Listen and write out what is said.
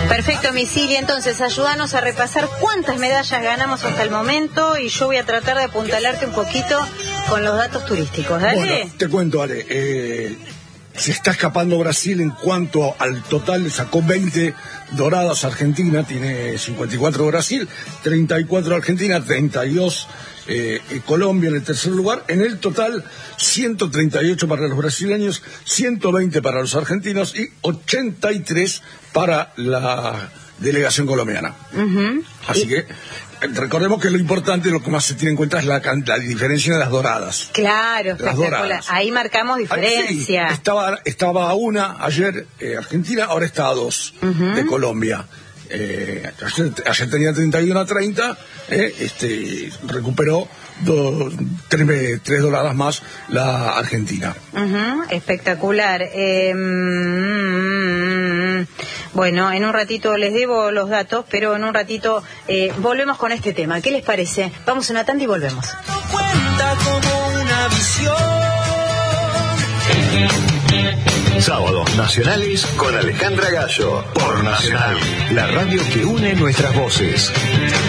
Perfecto, Misili, entonces ayúdanos a repasar cuántas medallas ganamos hasta el momento y yo voy a tratar de apuntalarte un poquito con los datos turísticos. Dale. Bueno, te cuento, Ale, se está escapando Brasil en cuanto al total, le sacó 20 doradas Argentina, tiene 54 Brasil, 34 Argentina, 32 Colombia en el tercer lugar. En el total, 138 para los brasileños, 120 para los argentinos y 83 para la delegación colombiana. Así que recordemos que lo importante, lo que más se tiene en cuenta es la diferencia de las doradas. Claro, espectacular. Ahí marcamos diferencia. Sí, estaba a una ayer Argentina, ahora está a 2 de Colombia. Ayer tenía 31-30, recuperó 3 doradas más la Argentina. Espectacular. Bueno, en un ratito les debo los datos, pero en un ratito volvemos con este tema. ¿Qué les parece? Vamos a una tanda y volvemos. Cuenta como una visión. Sábados nacionales con Alejandra Gallo por Nacional, la radio que une nuestras voces.